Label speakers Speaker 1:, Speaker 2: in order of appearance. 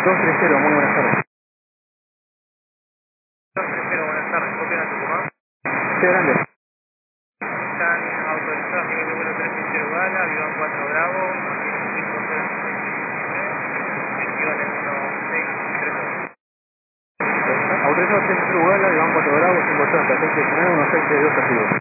Speaker 1: 230, muy buenas tardes.
Speaker 2: 230, buenas tardes. ¿Copian a Tucumán?
Speaker 1: Sí, grande.
Speaker 2: Están autorizados a nivel número 3 Gala, Vivan 4 Bravo, 50619, equivalen 1632.
Speaker 1: Autorizado 30 Ugala, Iván 4 Bravo, 580, 619, 1662 activos.